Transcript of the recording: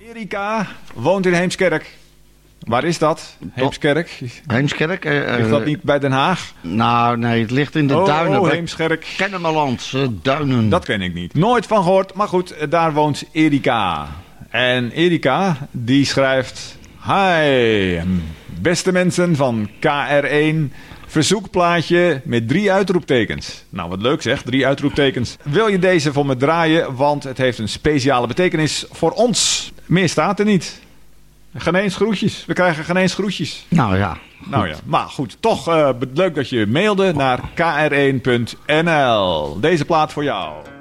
Erika woont in Heemskerk. Waar is dat? Heemskerk? Heemskerk? Ligt dat niet bij Den Haag? Nou, nee, het ligt in de duinen. Oh, Heemskerk. Kennemerland, duinen. Dat ken ik niet. Nooit van gehoord, maar goed, daar woont Erika. En Erika, die schrijft... Hi, beste mensen van KR1... Verzoekplaatje met 3 uitroeptekens. Nou, wat leuk zeg, 3 uitroeptekens. Wil je deze voor me draaien, want het heeft een speciale betekenis voor ons. Meer staat er niet. Geen eens groetjes. We krijgen geen eens groetjes. Nou ja. Nou ja, maar goed. Toch leuk dat je mailde naar kr1.nl. Deze plaat voor jou.